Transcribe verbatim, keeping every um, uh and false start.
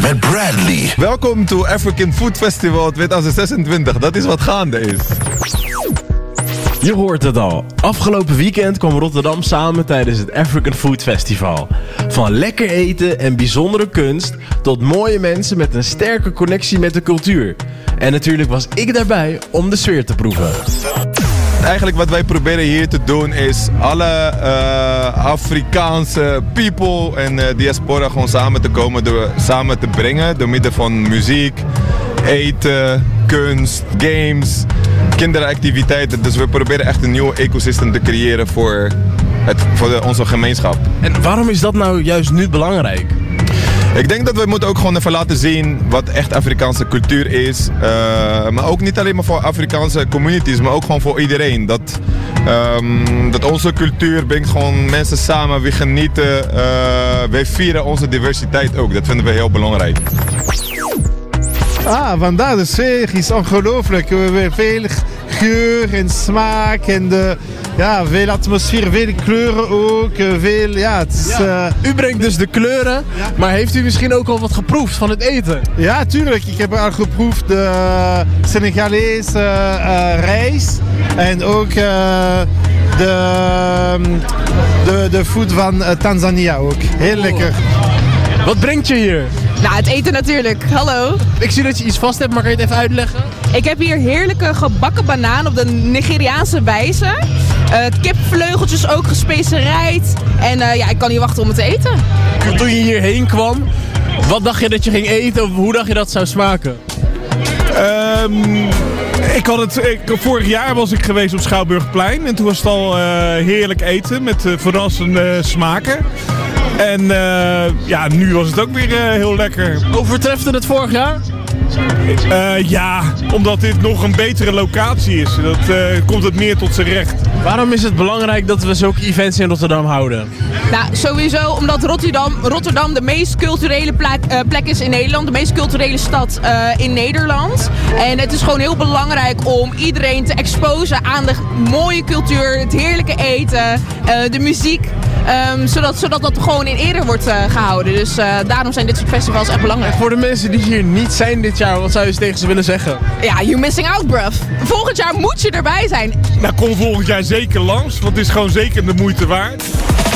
met Bradley. Welkom to African Food Festival twintig zesentwintig. Dat is wat gaande is. Je hoort het al. Afgelopen weekend kwam Rotterdam samen tijdens het African Food Festival. Van lekker eten en bijzondere kunst tot mooie mensen met een sterke connectie met de cultuur. En natuurlijk was ik daarbij om de sfeer te proeven. Eigenlijk wat wij proberen hier te doen is alle uh, Afrikaanse people en uh, diaspora gewoon samen te komen, door, samen te brengen door middel van muziek, eten, kunst, games, kinderactiviteiten. Dus we proberen echt een nieuw ecosysteem te creëren voor, het, voor de, onze gemeenschap. En waarom is dat nou juist nu belangrijk? Ik denk dat we moeten ook gewoon even laten zien wat echt Afrikaanse cultuur is. Uh, maar ook niet alleen maar voor Afrikaanse communities, maar ook gewoon voor iedereen. Dat, um, dat onze cultuur brengt gewoon mensen samen, we genieten, uh, wij vieren onze diversiteit ook. Dat vinden we heel belangrijk. Ah, vandaag de sfeer is ongelooflijk. We hebben veel geur en smaak en de, ja, veel atmosfeer, veel kleuren ook. Veel, ja, het is, ja. Uh, u brengt dus de kleuren, ja. Maar heeft u misschien ook al wat geproefd van het eten? Ja, tuurlijk. Ik heb al geproefd de Senegalese uh, rijst en ook uh, de, de, de food van uh, Tanzania ook. Heel oh. lekker. Wat brengt je hier? Nou, het eten natuurlijk. Hallo. Ik zie dat je iets vast hebt, maar kan je het even uitleggen? Ik heb hier heerlijke gebakken banaan op de Nigeriaanse wijze. Uh, kipvleugeltjes ook gespecereid. En uh, ja, ik kan niet wachten om het te eten. Toen je hierheen kwam, wat dacht je dat je ging eten? Of hoe dacht je dat het zou smaken? Um, ik had het, ik, vorig jaar was ik geweest op Schouwburgplein. En toen was het al uh, heerlijk eten met uh, verrassende smaken. En uh, ja, nu was het ook weer uh, heel lekker. Overtrefte het vorig jaar? Uh, ja, omdat dit nog een betere locatie is. Dat uh, komt het meer tot zijn recht. Waarom is het belangrijk dat we zulke events in Rotterdam houden? Nou, sowieso omdat Rotterdam, Rotterdam de meest culturele plek, uh, plek is in Nederland. De meest culturele stad uh, in Nederland. En het is gewoon heel belangrijk om iedereen te exposen aan de mooie cultuur, het heerlijke eten, uh, de muziek. Um, zodat, zodat dat gewoon in ere wordt uh, gehouden. Dus uh, daarom zijn dit soort festivals echt belangrijk. En voor de mensen die hier niet zijn dit jaar, wat zou je tegen ze willen zeggen? Ja, you're missing out, bruv. Volgend jaar moet je erbij zijn. Nou, kom volgend jaar zeker langs, want het is gewoon zeker de moeite waard.